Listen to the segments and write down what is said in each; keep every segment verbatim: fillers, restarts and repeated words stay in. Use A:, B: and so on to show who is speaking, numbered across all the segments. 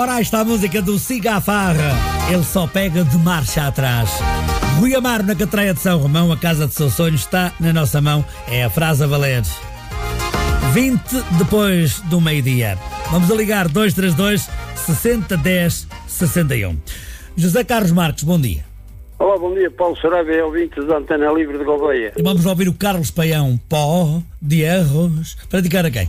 A: Ora, está a música do Siga à Farra. Ele só pega de marcha atrás. Rui Amaro, na Catreia de São Romão, a casa de seus sonhos está na nossa mão. É a frase a valer. vinte depois do meio-dia. Vamos a ligar dois três dois, sessenta, dez, sessenta e um. José Carlos Marques, bom dia.
B: Olá, bom dia, Paulo Saraiva e ouvintes da Antena Livre de Gouveia.
A: E vamos ouvir o Carlos Paião. Pó de arroz. Para dedicar a quem?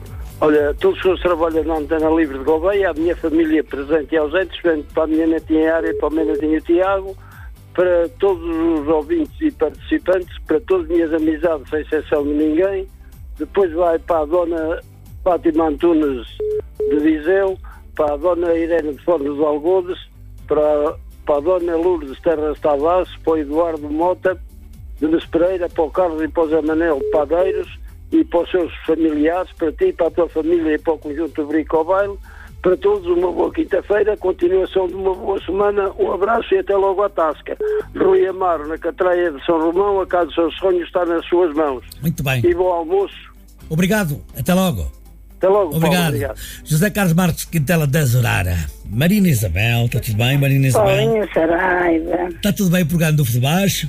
B: Olha, todos os que trabalham na Antena Livre de Gouveia, a minha família presente e ausente, para a minha netinha Área, para o meu netinho Tiago, para todos os ouvintes e participantes, para todas as minhas amizades, sem exceção de ninguém. Depois vai para a dona Fátima Antunes de Viseu, para a dona Irene de Fornos de Algodes, para, para a dona Lourdes Terras Tavares, para o Eduardo Mota de Nespereira, para o Carlos e para o Zé Manel Padeiros, e para os seus familiares, para ti, para a tua família e para o conjunto Brico ao Baile. Para todos, uma boa quinta-feira, continuação de uma boa semana, um abraço e até logo à tasca. Rui Amaro, na Catreia de São Romão, a casa dos seus sonhos está nas suas mãos.
A: Muito bem.
B: E bom almoço.
A: Obrigado, até logo.
B: Até logo,
A: obrigado.
B: Paulo, obrigado.
A: José Carlos Marques Quintela da Zorara. Marina Isabel, está tudo bem, Marina Isabel?
C: Paulinho Saraiva.
A: Está tudo bem por Gando de Baixo?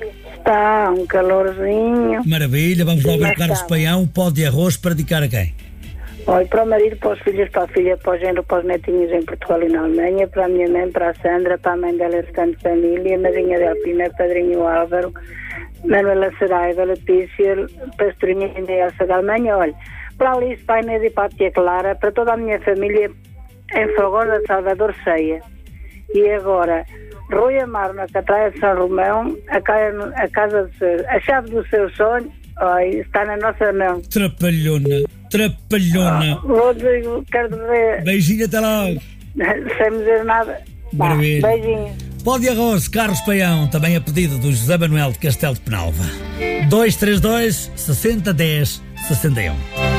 C: Está um calorzinho.
A: Maravilha, vamos lá ver o Carlos
C: está.
A: Paião, pó de arroz para dedicar a quem?
C: Olha, para o marido, para os filhos, para a filha, para o género, para os netinhos em Portugal e na Alemanha, para a minha mãe, para a Sandra, para a mãe dela, restante família, madrinha Delfina, padrinho Álvaro, Manuela Saraiva, Letícia, pastorinha e Elsa da Alemanha. Olha, para a Alice, para a Inês e para a tia Clara, para toda a minha família em Fragosa, Salvador Ceia. E agora, Rui Amaro, na Catreia de São Romão, a, ca- a casa de seu, a chave do seu sonho, ai, está na nossa mão.
A: Trapalhona, trapalhona.
C: Ah, Rodrigo, quero dizer,
A: Beijinho, até logo.
C: sem me dizer nada. Bah,
A: Maravilha.
C: beijinho.
A: Pó de arroz, Carlos Paião, também a pedido do José Manuel de Castelo de Penalva. dois três dois, sessenta, dez, sessenta e um.